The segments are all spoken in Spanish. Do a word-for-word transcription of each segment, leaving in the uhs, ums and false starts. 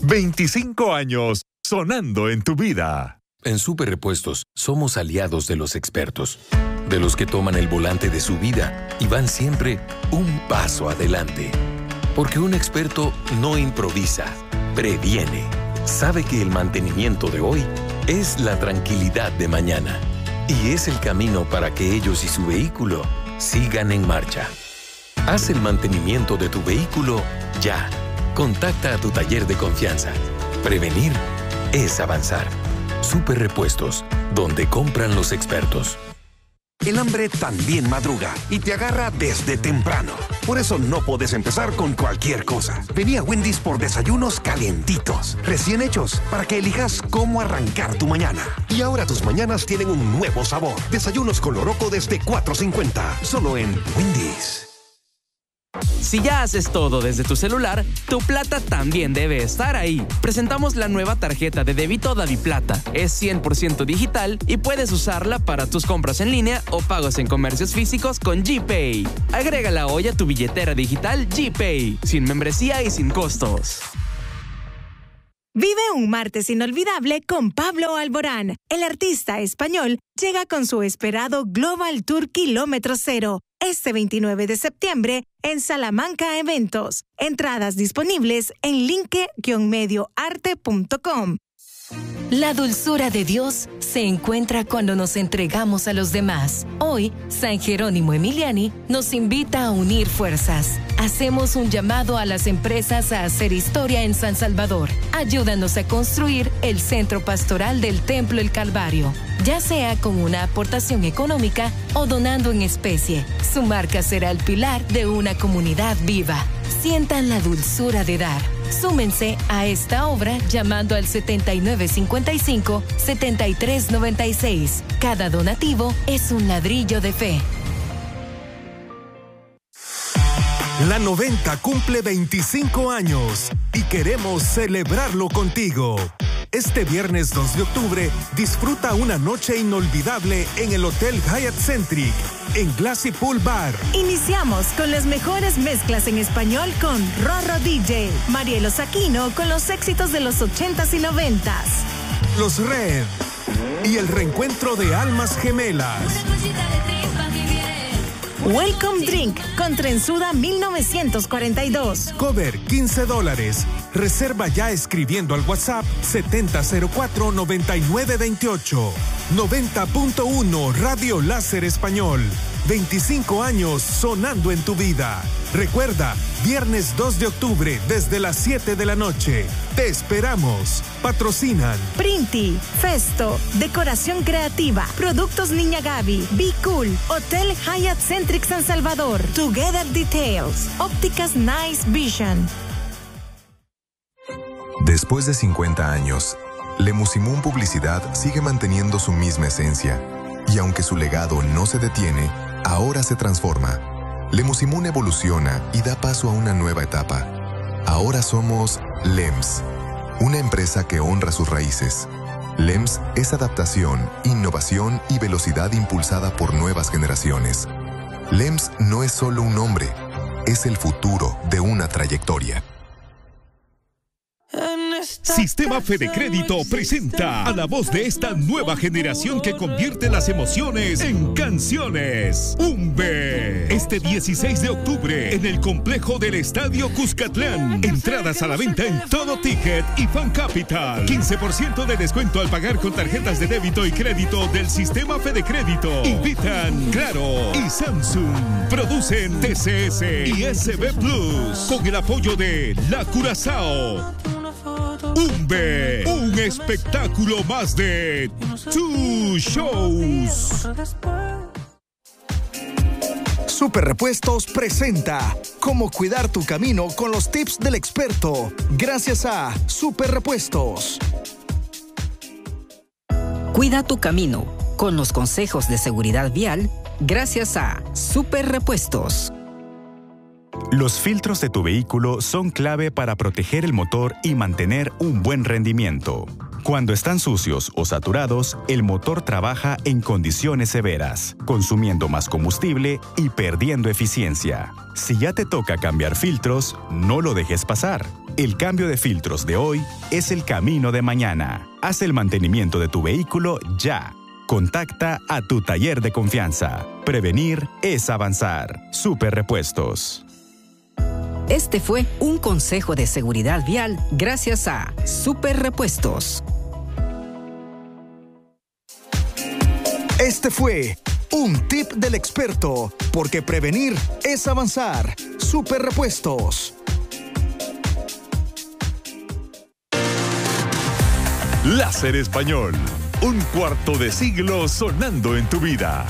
veinticinco años sonando en tu vida. En Super Repuestos somos aliados de los expertos, de los que toman el volante de su vida y van siempre un paso adelante. Porque un experto no improvisa, previene. Sabe que el mantenimiento de hoy es la tranquilidad de mañana. Y es el camino para que ellos y su vehículo sigan en marcha. Haz el mantenimiento de tu vehículo ya. Contacta a tu taller de confianza. Prevenir es avanzar. Super Repuestos, donde compran los expertos. El hambre también madruga y te agarra desde temprano. Por eso no puedes empezar con cualquier cosa. Vení a Wendy's por desayunos calientitos, recién hechos, para que elijas cómo arrancar tu mañana. Y ahora tus mañanas tienen un nuevo sabor. Desayunos con loroco desde cuatro cincuenta, solo en Wendy's. Si ya haces todo desde tu celular, tu plata también debe estar ahí. Presentamos la nueva tarjeta de débito DaviPlata. Es cien por ciento digital y puedes usarla para tus compras en línea o pagos en comercios físicos con GPay. Agrégala hoy a tu billetera digital GPay, sin membresía y sin costos. Vive un martes inolvidable con Pablo Alborán. El artista español llega con su esperado Global Tour Kilómetro Cero este veintinueve de septiembre en Salamanca Eventos. Entradas disponibles en linke guion medio arte punto com. La dulzura de Dios se encuentra cuando nos entregamos a los demás. Hoy, San Jerónimo Emiliani nos invita a unir fuerzas. Hacemos un llamado a las empresas a hacer historia en San Salvador. Ayúdanos a construir el centro pastoral del Templo El Calvario, ya sea con una aportación económica o donando en especie. Su marca será el pilar de una comunidad viva. Sientan la dulzura de dar. Súmense a esta obra llamando al setenta y nueve cincuenta y cinco, setenta y tres noventa y seis. Cada donativo es un ladrillo de fe. La noventa cumple veinticinco años y queremos celebrarlo contigo. Este viernes dos de octubre, disfruta una noche inolvidable en el Hotel Hyatt Centric, en Glassy Pool Bar. Iniciamos con las mejores mezclas en español con Rorro D J, Marielo Saquino con los éxitos de los ochentas y noventas, Los Red y el reencuentro de almas gemelas. Welcome Drink con Trenzuda mil novecientos cuarenta y dos. Cover quince dólares. Reserva ya escribiendo al WhatsApp setenta cero cuatro noventa y nueve veintiocho. noventa punto uno Radio Láser Español. veinticinco años sonando en tu vida. Recuerda, viernes dos de octubre desde las siete de la noche. Te esperamos. Patrocinan Printi, Festo, Decoración Creativa, Productos Niña Gaby, Be Cool, Hotel Hyatt Centric San Salvador, Together Details, Ópticas Nice Vision. Después de cincuenta años, Lemusimún Publicidad sigue manteniendo su misma esencia. Y aunque su legado no se detiene, ahora se transforma. Lemusimún evoluciona y da paso a una nueva etapa. Ahora somos LEMS, una empresa que honra sus raíces. LEMS es adaptación, innovación y velocidad impulsada por nuevas generaciones. LEMS no es solo un nombre, es el futuro de una trayectoria. Sistema Fede Crédito presenta a la voz de esta nueva generación que convierte las emociones en canciones. Umbe. Este dieciséis de octubre en el complejo del Estadio Cuscatlán. Entradas a la venta en Todo Ticket y Fan Capital. quince por ciento de descuento al pagar con tarjetas de débito y crédito del Sistema Fede Crédito. Invitan Claro y Samsung. Producen T C S y S B Plus. Con el apoyo de La Curazao. Umbe, un espectáculo más de Two Shows. Super Repuestos presenta Cómo cuidar tu camino con los tips del experto. Gracias a Super Repuestos. Cuida tu camino con los consejos de seguridad vial. Gracias a Super Repuestos. Los filtros de tu vehículo son clave para proteger el motor y mantener un buen rendimiento. Cuando están sucios o saturados, el motor trabaja en condiciones severas, consumiendo más combustible y perdiendo eficiencia. Si ya te toca cambiar filtros, no lo dejes pasar. El cambio de filtros de hoy es el camino de mañana. Haz el mantenimiento de tu vehículo ya. Contacta a tu taller de confianza. Prevenir es avanzar. Super Repuestos. Este fue un consejo de seguridad vial gracias a Super Repuestos. Este fue un tip del experto, porque prevenir es avanzar. Super Repuestos. Láser Español, un cuarto de siglo sonando en tu vida.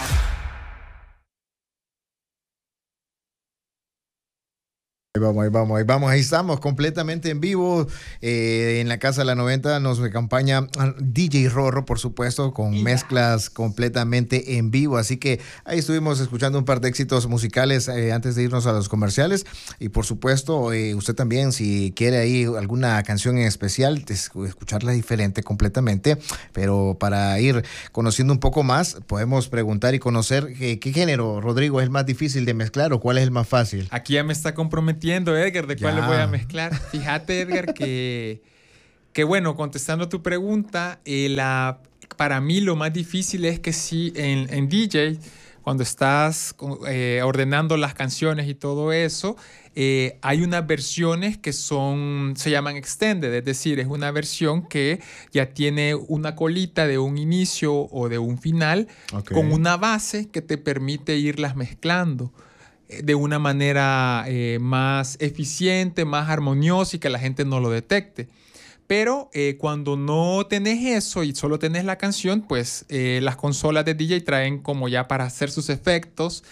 Ahí vamos, ahí vamos, ahí vamos, ahí estamos completamente en vivo. Eh, en la Casa de la noventa nos acompaña D J Rorro, por supuesto, con yeah. mezclas completamente en vivo. Así que ahí estuvimos escuchando un par de éxitos musicales eh, antes de irnos a los comerciales. Y por supuesto, eh, usted también, si quiere ahí alguna canción en especial, escucharla diferente completamente. Pero para ir conociendo un poco más, podemos preguntar y conocer eh, qué género, Rodrigo, es el más difícil de mezclar o cuál es el más fácil. Aquí ya me está comprometiendo Edgar, ¿de cuál le voy a mezclar? Fíjate, Edgar, que, que bueno, contestando tu pregunta, eh, la, para mí lo más difícil es que sí, en, en D J, cuando estás eh, ordenando las canciones y todo eso, eh, hay unas versiones que son, se llaman extended, es decir, es una versión que ya tiene una colita de un inicio o de un final, okay, con una base que te permite irlas mezclando de una manera eh, más eficiente, más armoniosa y que la gente no lo detecte. Pero eh, cuando no tenés eso y solo tenés la canción, pues eh, las consolas de D J traen como ya para hacer sus efectos,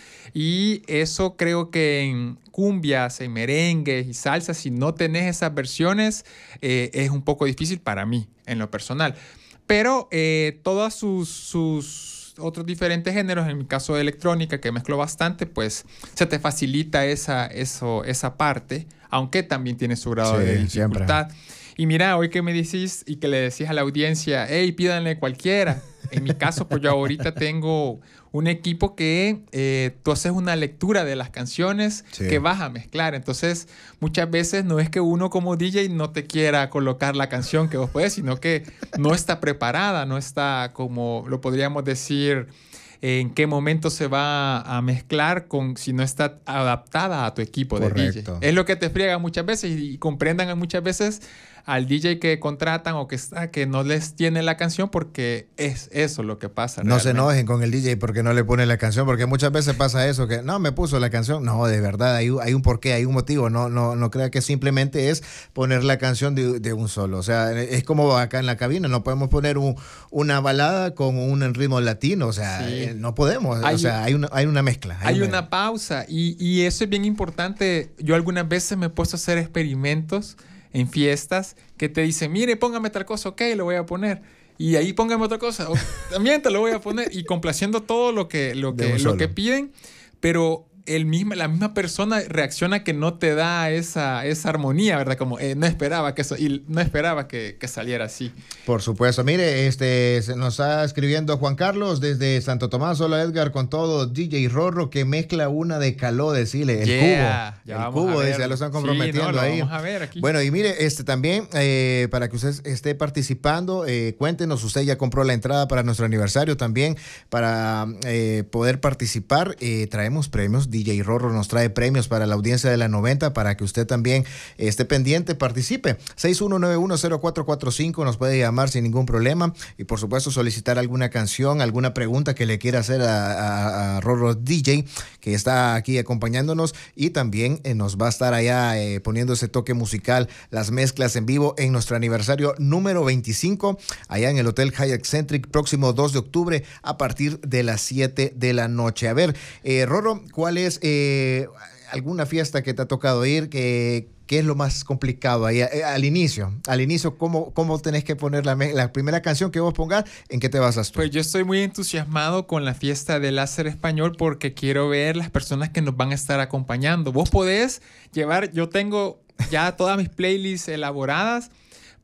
y eso creo que en cumbias, en merengues y salsas, si no tenés esas versiones, eh, es un poco difícil para mí, en lo personal. Pero eh, todas sus... sus otros diferentes géneros, en mi caso de electrónica, que mezclo bastante, pues se te facilita esa, eso, esa parte, aunque también tiene su grado sí, de dificultad. Siempre. Y mira, hoy que me decís y que le decís a la audiencia, hey, pídanle cualquiera. En mi caso, pues yo ahorita tengo un equipo que eh, tú haces una lectura de las canciones sí. que vas a mezclar. Entonces, muchas veces no es que uno como D J no te quiera colocar la canción que vos podés, sino que no está preparada, no está, como lo podríamos decir, en qué momento se va a mezclar con, si no está adaptada a tu equipo de Correcto. D J. Es lo que te friega muchas veces, y, y comprendan muchas veces al D J que contratan o que está, que no les tiene la canción, porque es eso lo que pasa. No realmente. Se enojen con el D J porque no le pone la canción, porque muchas veces pasa eso, que no me puso la canción. No, de verdad, hay, hay un porqué, hay un motivo. No, no, no crea que simplemente es poner la canción de, de un solo. O sea, es como acá en la cabina, no podemos poner un, una balada con un ritmo latino. O sea, sí. eh, no podemos. Hay, o sea, hay una, hay una mezcla. Hay, hay una, una pausa, y, y eso es bien importante. Yo algunas veces me he puesto a hacer experimentos en fiestas que te dicen, mire, póngame tal cosa, ok, lo voy a poner. Y ahí póngame otra cosa, también te lo voy a poner. Y complaciendo todo lo que, lo que, lo que piden, pero el mismo, la misma persona reacciona que no te da esa, esa armonía, ¿verdad? Como eh, no esperaba que eso, y no esperaba que, que saliera así. Por supuesto. Mire, este se nos está escribiendo Juan Carlos desde Santo Tomás. Hola, Edgar, con todo. D J Rorro que mezcla una de caló, decirle. El yeah, cubo. Ya el cubo, dice, ya lo están comprometiendo sí, no, lo ahí. Vamos a ver aquí. Bueno, y mire, este también, eh, para que usted esté participando, eh, cuéntenos, usted ya compró la entrada para nuestro aniversario también, para eh, poder participar. Eh, traemos premios. D J Rorro nos trae premios para la audiencia de la noventa, para que usted también eh, esté pendiente, participe. seis uno nueve uno cero cuatro cuatro cinco, nos puede llamar sin ningún problema, y por supuesto solicitar alguna canción, alguna pregunta que le quiera hacer a, a, a Rorro D J, que está aquí acompañándonos, y también eh, nos va a estar allá eh, poniendo ese toque musical, las mezclas en vivo en nuestro aniversario número veinticinco, allá en el Hotel Hyatt Centric, próximo dos de octubre, a partir de las siete de la noche. A ver, eh, Rorro, ¿cuál es eh, alguna fiesta que te ha tocado ir? Que ¿Qué es lo más complicado ahí? Eh, al inicio, al inicio, ¿cómo, cómo tenés que poner la, la primera canción que vos pongas? ¿En qué te basas tú? Pues yo estoy muy entusiasmado con la fiesta de Láser Español, porque quiero ver las personas que nos van a estar acompañando. Vos podés llevar, yo tengo ya todas mis playlists elaboradas,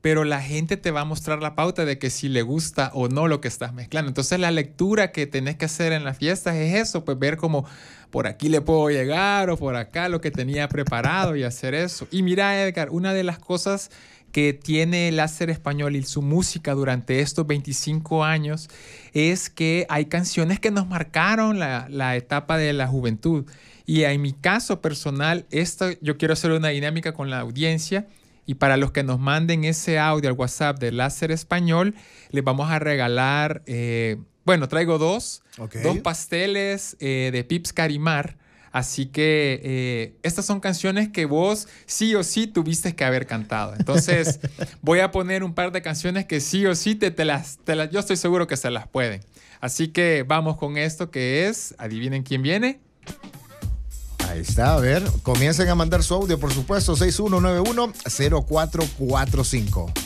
pero la gente te va a mostrar la pauta de que si le gusta o no lo que estás mezclando. Entonces la lectura que tenés que hacer en las fiestas es eso, pues ver como por aquí le puedo llegar o por acá lo que tenía preparado y hacer eso. Y mira, Edgar, una de las cosas que tiene Láser Español y su música durante estos veinticinco años es que hay canciones que nos marcaron la, la etapa de la juventud. Y en mi caso personal, esto, yo quiero hacer una dinámica con la audiencia, y para los que nos manden ese audio al WhatsApp de Láser Español, les vamos a regalar, eh, bueno, traigo dos, okay. dos pasteles eh, de Pips Carimar. Así que eh, estas son canciones que vos sí o sí tuviste que haber cantado. Entonces voy a poner un par de canciones que sí o sí te, te, las, te las, yo estoy seguro que se las pueden. Así que vamos con esto que es, adivinen quién viene. Ahí está, a ver, comiencen a mandar su audio, por supuesto, seis uno nueve uno cero cuatro cuatro cinco.